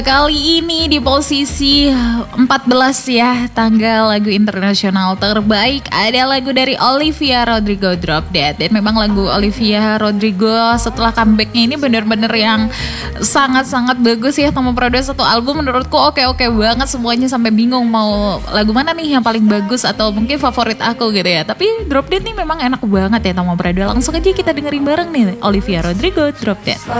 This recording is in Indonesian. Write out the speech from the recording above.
Kali ini di posisi 14 ya, tanggal lagu internasional terbaik ada lagu dari Olivia Rodrigo, Drop Dead. Dan memang lagu Olivia Rodrigo setelah comebacknya ini bener-bener yang sangat-sangat bagus ya. Tomo produce satu album menurutku oke-oke banget semuanya, sampai bingung mau lagu mana nih yang paling bagus atau mungkin favorit aku gitu ya. Tapi Drop Dead nih memang enak banget ya Tomo produce. Langsung aja kita dengerin bareng nih Olivia Rodrigo, Drop Dead.